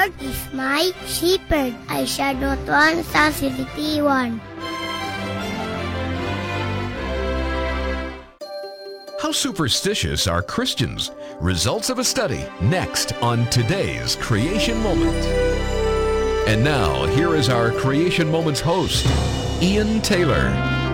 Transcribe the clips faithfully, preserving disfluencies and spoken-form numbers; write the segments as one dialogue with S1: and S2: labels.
S1: Lord is my shepherd, I shall not want. Psalm seventy-one.
S2: How superstitious are Christians? Results of a study next on today's Creation Moment. And now, here is our Creation Moments host, Ian Taylor.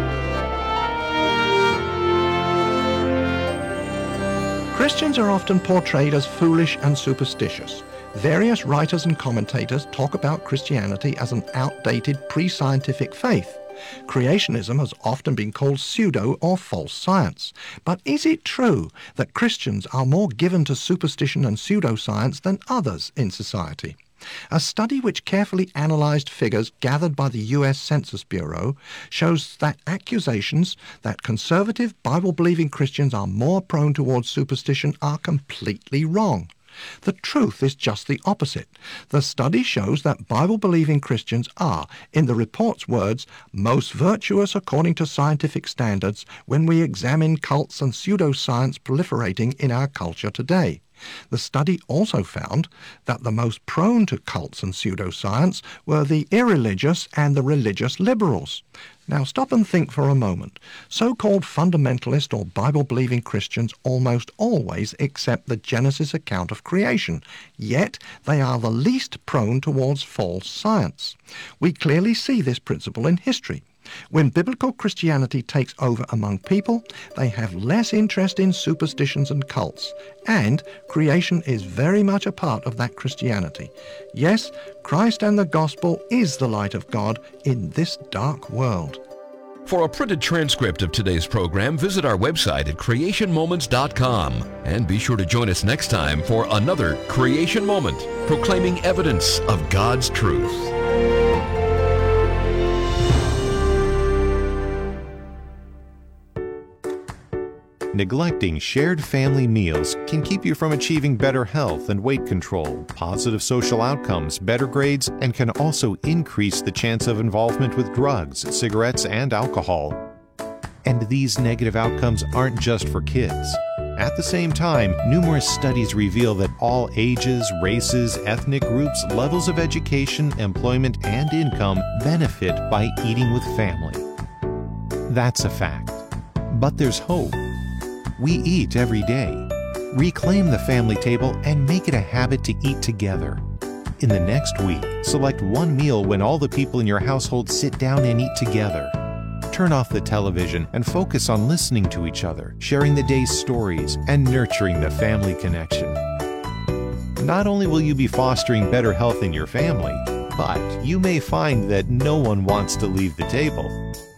S3: Christians are often portrayed as foolish and superstitious. Various writers and commentators talk about Christianity as an outdated pre-scientific faith. Creationism has often been called pseudo or false science. But is it true that Christians are more given to superstition and pseudoscience than others in society? A study which carefully analysed figures gathered by the U S Census Bureau shows that accusations that conservative, Bible-believing Christians are more prone towards superstition are completely wrong. The truth is just the opposite. The study shows that Bible-believing Christians are, in the report's words, most virtuous according to scientific standards when we examine cults and pseudoscience proliferating in our culture today. The study also found that the most prone to cults and pseudoscience were the irreligious and the religious liberals. Now stop and think for a moment. So-called fundamentalist or Bible-believing Christians almost always accept the Genesis account of creation, yet they are the least prone towards false science. We clearly see this principle in history. When biblical Christianity takes over among people, they have less interest in superstitions and cults, and creation is very much a part of that Christianity. Yes, Christ and the gospel is the light of God in this dark world.
S2: For a printed transcript of today's program, visit our website at creation moments dot com. And be sure to join us next time for another Creation Moment, proclaiming evidence of God's truth.
S4: Neglecting shared family meals can keep you from achieving better health and weight control, positive social outcomes, better grades, and can also increase the chance of involvement with drugs, cigarettes, and alcohol. And these negative outcomes aren't just for kids. At the same time, numerous studies reveal that all ages, races, ethnic groups, levels of education, employment, and income benefit by eating with family. That's a fact. But there's hope. We eat every day. Reclaim the family table and make it a habit to eat together. In the next week, select one meal when all the people in your household sit down and eat together. Turn off the television and focus on listening to each other, sharing the day's stories, and nurturing the family connection. Not only will you be fostering better health in your family, but you may find that no one wants to leave the table.